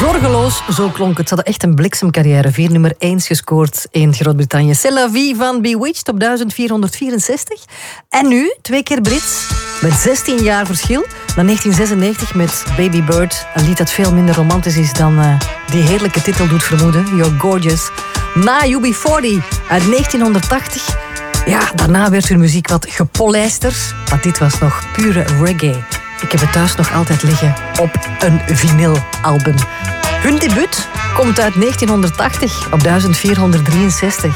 Zorgeloos, zo klonk het. Ze hadden echt een bliksemcarrière. 4 nummer 1 gescoord in Groot-Brittannië. C'est la vie van Bewitched op 1464. En nu, 2 keer Brits, met 16 jaar verschil. Dan 1996 met Baby Bird. Een lied dat veel minder romantisch is dan die heerlijke titel doet vermoeden. You're Gorgeous. Na UB40 uit 1980. Ja, daarna werd hun muziek wat gepolijsterd. Maar dit was nog pure reggae. Ik heb het thuis nog altijd liggen op een vinylalbum. Hun debuut komt uit 1980 op 1463.